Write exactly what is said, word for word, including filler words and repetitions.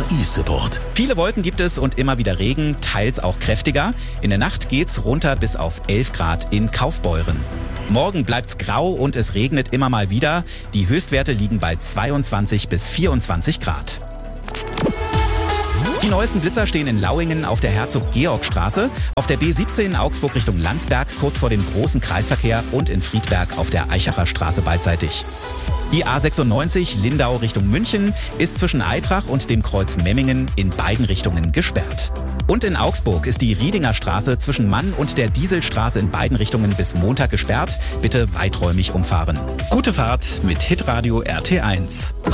E-Support. Viele Wolken gibt es und immer wieder Regen, teils auch kräftiger. In der Nacht geht's runter bis auf elf Grad in Kaufbeuren. Morgen bleibt's grau und es regnet immer mal wieder. Die Höchstwerte liegen bei zweiundzwanzig bis vierundzwanzig Grad. Die neuesten Blitzer stehen in Lauingen auf der Herzog-Georg-Straße, auf der B siebzehn Augsburg Richtung Landsberg kurz vor dem großen Kreisverkehr und in Friedberg auf der Eichacher Straße beidseitig. Die A sechsundneunzig Lindau Richtung München ist zwischen Eitrach und dem Kreuz Memmingen in beiden Richtungen gesperrt. Und in Augsburg ist die Riedinger Straße zwischen Mann und der Dieselstraße in beiden Richtungen bis Montag gesperrt. Bitte weiträumig umfahren. Gute Fahrt mit Hitradio R T eins.